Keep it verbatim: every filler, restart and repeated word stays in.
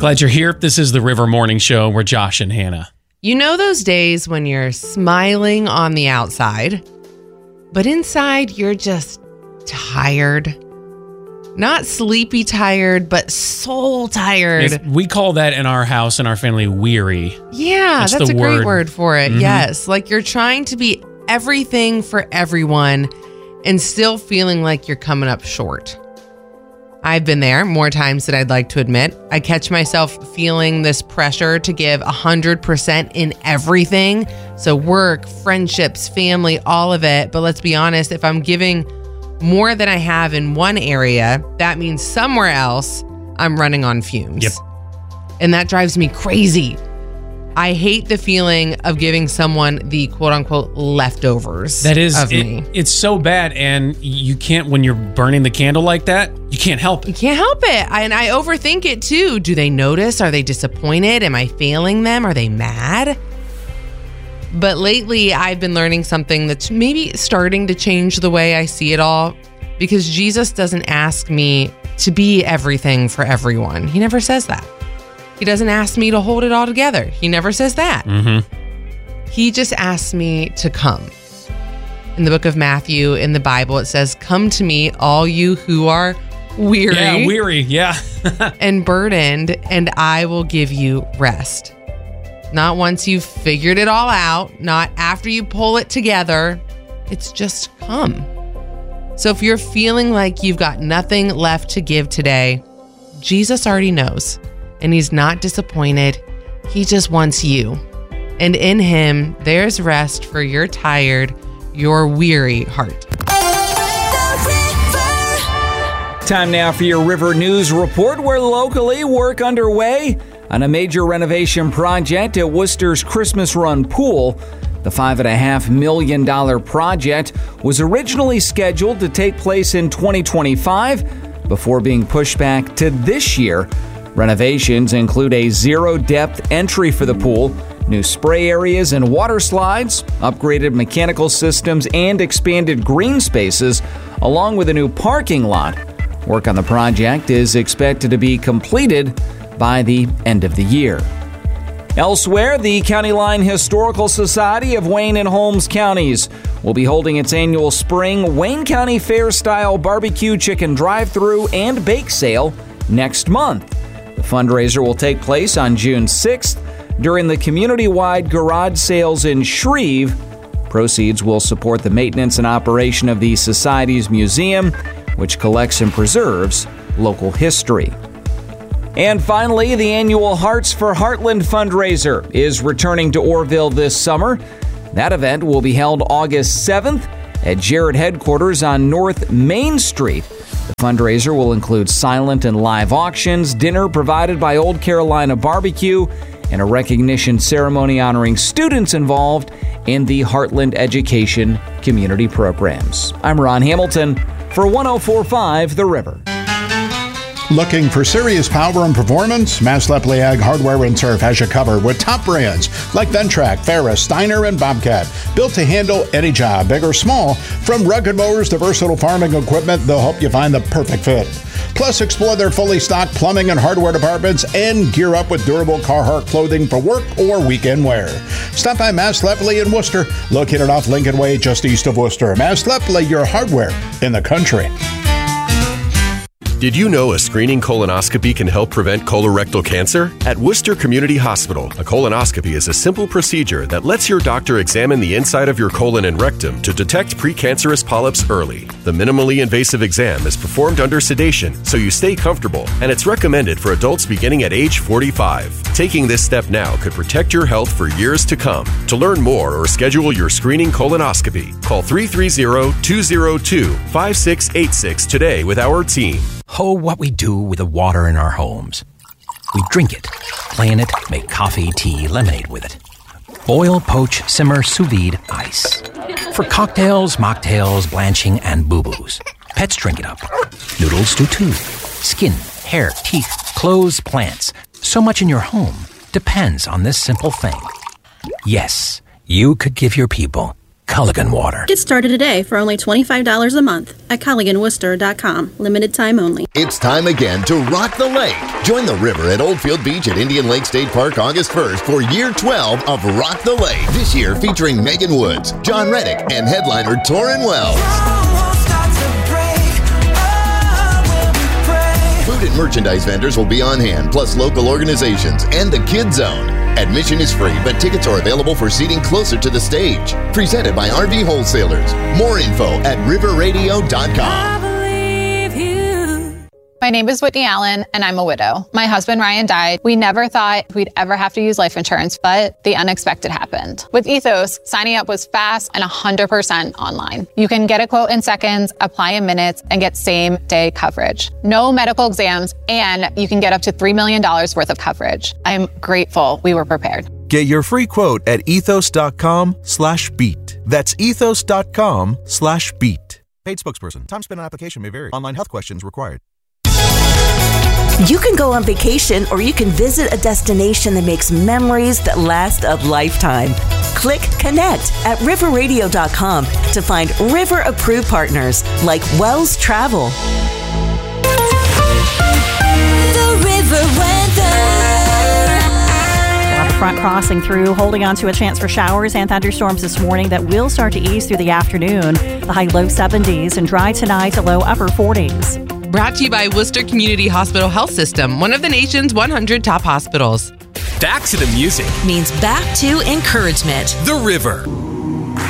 Glad you're here. This is the River Morning Show. We're Josh and Hannah. You know those days when you're smiling on the outside, but inside you're just tired? Not sleepy tired, but soul tired. It's, we call that in our house, in our family, weary. Yeah, that's, that's a word. great word for it. Mm-hmm. Yes, like you're trying to be everything for everyone and still feeling like you're coming up short. I've been there more times than I'd like to admit. I catch myself feeling this pressure to give one hundred percent in everything. So work, friendships, family, all of it. But let's be honest, if I'm giving more than I have in one area, that means somewhere else I'm running on fumes. Yep. And that drives me crazy. I hate the feeling of giving someone the quote unquote leftovers that is, of it, me. It's so bad. And you can't, when you're burning the candle like that, you can't help it. You can't help it. I, and I overthink it too. Do they notice? Are they disappointed? Am I failing them? Are they mad? But lately I've been learning something that's maybe starting to change the way I see it all, because Jesus doesn't ask me to be everything for everyone. He never says that. He doesn't ask me to hold it all together. He never says that. Mm-hmm. He just asks me to come. In the book of Matthew, in the Bible, it says, "Come to me, all you who are weary, Yeah, weary, yeah. and burdened, and I will give you rest." Not once you've figured it all out, not after you pull it together. It's just come. So if you're feeling like you've got nothing left to give today, Jesus already knows. And he's not disappointed. He just wants you. And in him, there's rest for your tired, your weary heart. Time now for your River News Report, where locally work underway on a major renovation project at Worcester's Christmas Run Pool. The five point five million dollars project was originally scheduled to take place in twenty twenty-five before being pushed back to this year. Renovations include a zero-depth entry for the pool, new spray areas and water slides, upgraded mechanical systems, and expanded green spaces, along with a new parking lot. Work on the project is expected to be completed by the end of the year. Elsewhere, the County Line Historical Society of Wayne and Holmes counties will be holding its annual spring Wayne County Fair-style barbecue chicken drive-thru and bake sale next month. The fundraiser will take place on June sixth during the community-wide garage sales in Shreve. Proceeds will support the maintenance and operation of the Society's museum, which collects and preserves local history. And finally, the annual Hearts for Heartland fundraiser is returning to Orrville this summer. That event will be held August seventh at Jared headquarters on North Main Street. The fundraiser will include silent and live auctions, dinner provided by Old Carolina Barbecue, and a recognition ceremony honoring students involved in the Heartland Education community programs. I'm Ron Hamilton for one oh four point five The River. Looking for serious power and performance? Mass Lepley Ag Hardware and Turf has you covered with top brands like Ventrac, Ferris, Steiner, and Bobcat. Built to handle any job, big or small. From rugged mowers to versatile farming equipment, they'll help you find the perfect fit. Plus, explore their fully stocked plumbing and hardware departments and gear up with durable Carhartt clothing for work or weekend wear. Stop by Mass Lepley in Worcester, located off Lincoln Way just east of Worcester. Mass Lepley, your hardware in the country. Did you know a screening colonoscopy can help prevent colorectal cancer? At Worcester Community Hospital, a colonoscopy is a simple procedure that lets your doctor examine the inside of your colon and rectum to detect precancerous polyps early. The minimally invasive exam is performed under sedation, so you stay comfortable, and it's recommended for adults beginning at age forty-five. Taking this step now could protect your health for years to come. To learn more or schedule your screening colonoscopy, call three three zero, two zero two, five six eight six today with our team. Oh, what we do with the water in our homes. We drink it, play in it, make coffee, tea, lemonade with it. Boil, poach, simmer, sous vide, ice. For cocktails, mocktails, blanching, and boo-boos. Pets drink it up. Noodles do too. Skin, hair, teeth, clothes, plants. So much in your home depends on this simple thing. Yes, you could give your people Culligan Water. Get started today for only twenty-five dollars a month at Culligan Worcester dot com. Limited time only. It's time again to rock the lake. Join the river at Oldfield Beach at Indian Lake State Park August first for year twelve of Rock the Lake. This year featuring Megan Woods, John Reddick, and headliner Torrin Wells. Food and merchandise vendors will be on hand, plus local organizations and the Kid Zone. Admission is free, but tickets are available for seating closer to the stage. Presented by R V Wholesalers. More info at river radio dot com. My name is Whitney Allen, and I'm a widow. My husband, Ryan, died. We never thought we'd ever have to use life insurance, but the unexpected happened. With Ethos, signing up was fast and one hundred percent online. You can get a quote in seconds, apply in minutes, and get same-day coverage. No medical exams, and you can get up to three million dollars worth of coverage. I'm grateful we were prepared. Get your free quote at ethos.com slash beat. That's ethos.com slash beat. Paid spokesperson. Time spent on application may vary. Online health questions required. You can go on vacation or you can visit a destination that makes memories that last a lifetime. Click Connect at river radio dot com to find river-approved partners like Wells Travel. The river weather. We'll have a front crossing through, holding on to a chance for showers and thunderstorms this morning that will start to ease through the afternoon. The high low seventies and dry tonight to low upper forties. Brought to you by Worcester Community Hospital Health System, one of the nation's one hundred top hospitals. Back to the music means back to encouragement. The River.